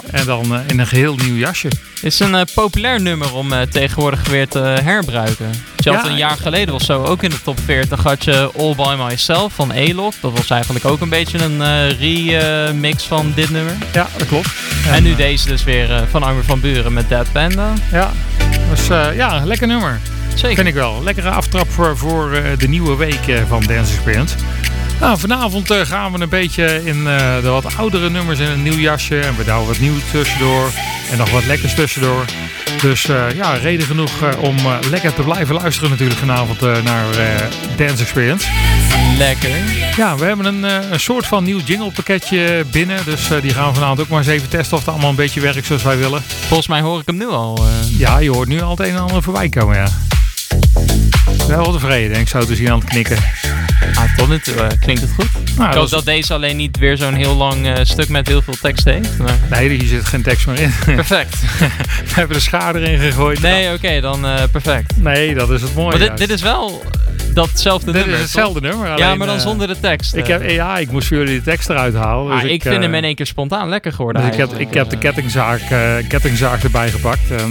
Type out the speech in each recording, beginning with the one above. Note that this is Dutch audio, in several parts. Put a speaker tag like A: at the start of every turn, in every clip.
A: En dan in een geheel nieuw jasje.
B: Het is een populair nummer om tegenwoordig weer te herbruiken. Zelfs een jaar geleden of zo, ook in de top 40 had je All By Myself van A-Lock. Dat was eigenlijk ook een beetje een remix van dit nummer.
A: Ja, dat klopt.
B: En nu deze dus weer van Armin van Buuren met Dead Panda.
A: Ja, dus een lekker nummer.
B: Zeker.
A: Vind ik wel. Lekkere aftrap voor de nieuwe week van Dance Experience. Nou, vanavond gaan we een beetje in de wat oudere nummers in een nieuw jasje. En we douwen wat nieuws tussendoor. En nog wat lekkers tussendoor. Dus reden genoeg om lekker te blijven luisteren natuurlijk vanavond naar Dance Experience.
B: Lekker.
A: Ja, we hebben een soort van nieuw jinglepakketje binnen. Dus die gaan we vanavond ook maar eens even testen of het allemaal een beetje werkt zoals wij willen.
B: Volgens mij hoor ik hem nu al.
A: Ja, je hoort nu al het een en ander voorbij komen, ja. Wel tevreden, denk ik, zo te zien aan het knikken.
B: Tot nu toe klinkt het goed.
A: Nou,
B: ik hoop dat deze alleen niet weer zo'n heel lang stuk met heel veel tekst heeft. Maar...
A: Nee, hier zit geen tekst meer in.
B: Perfect.
A: We hebben de schaar erin gegooid.
B: Nee, oké, dan perfect.
A: Nee, dat is het mooie.
B: Maar dit is wel datzelfde nummer.
A: Dit is hetzelfde nummer. Alleen,
B: ja, maar dan zonder de tekst.
A: Ik moest voor jullie de tekst eruit halen. Dus
B: ik vind hem in één keer spontaan lekker geworden.
A: Dus ik heb de kettingzaag erbij gepakt. En,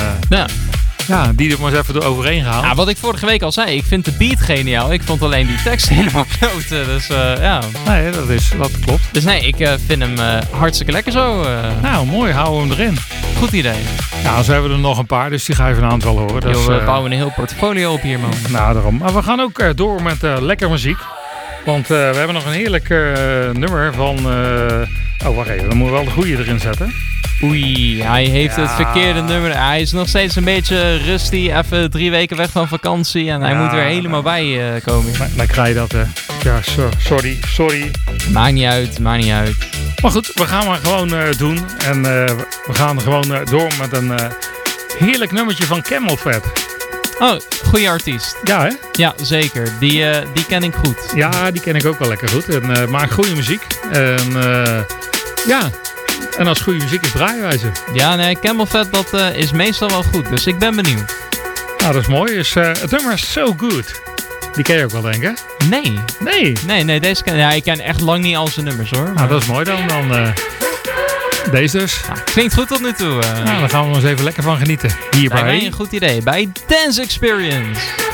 A: ja, die er maar eens even overheen gehaald.
B: Ja, wat ik vorige week al zei, ik vind de beat geniaal. Ik vond alleen die tekst helemaal kloten. Dus ja.
A: Nee, dat klopt.
B: Dus nee, ik vind hem hartstikke lekker zo.
A: Nou, mooi. Houden we hem erin.
B: Goed idee.
A: Ja, zo hebben we er nog een paar, dus die ga je vanavond wel horen. Dus,
B: we bouwen een heel portfolio op hier, man.
A: Nou, daarom. Maar we gaan ook door met lekker muziek. Want we hebben nog een heerlijk nummer van... wacht even. Dan moeten we wel de goede erin zetten.
B: Oei, hij heeft het verkeerde nummer. Hij is nog steeds een beetje rusty. Even 3 weken weg van vakantie. En hij moet er helemaal bij komen.
A: Dan krijg je dat, hè. Ja, sorry.
B: Maakt niet uit.
A: Maar goed, we gaan maar gewoon doen. En we gaan gewoon door met een heerlijk nummertje van Camel Fat.
B: Oh, goede artiest.
A: Ja, hè?
B: Ja, zeker. Die ken ik goed.
A: Ja, die ken ik ook wel lekker goed. En maakt goede muziek. En en als goede muziek is draaien wij ze. Ja,
B: nee, Camel Fat, dat is meestal wel goed. Dus ik ben benieuwd.
A: Nou, dat is mooi. Dus, het nummer is So Good. Die ken je ook wel, denk ik, hè?
B: Nee, deze ken ik ken echt lang niet al zijn nummers, hoor.
A: Nou, dat is mooi dan. Deze dus.
B: Ja, klinkt goed tot nu toe.
A: Nou, dan gaan we eens even lekker van genieten. Hierbij.
B: Lijkt mij een goed idee. Bij Dance Experience.